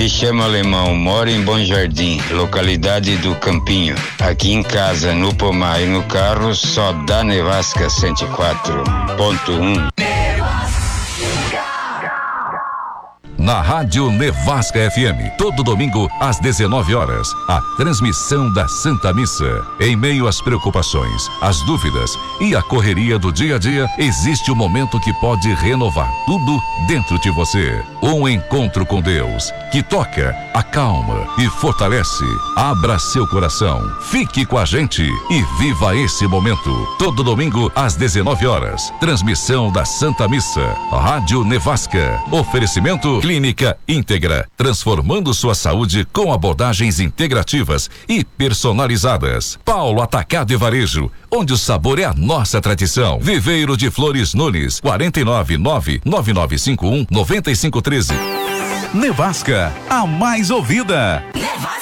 Me chamo Alemão, moro em Bom Jardim, localidade do Campinho. Aqui em casa, no pomar e no carro, só dá Nevasca 104.1. Na Rádio Nevasca FM, todo domingo às 19 horas, a transmissão da Santa Missa. Em meio às preocupações, às dúvidas e à correria do dia a dia, existe um momento que pode renovar tudo dentro de você. Um encontro com Deus, que toca, acalma e fortalece. Abra seu coração, fique com a gente e viva esse momento. Todo domingo às 19 horas, transmissão da Santa Missa. Rádio Nevasca. Oferecimento Clínica Íntegra, transformando sua saúde com abordagens integrativas e personalizadas. Paulo Atacado e Varejo, onde o sabor é a nossa tradição. Viveiro de Flores Nunes, 499-9951-9513. Nevasca, a mais ouvida.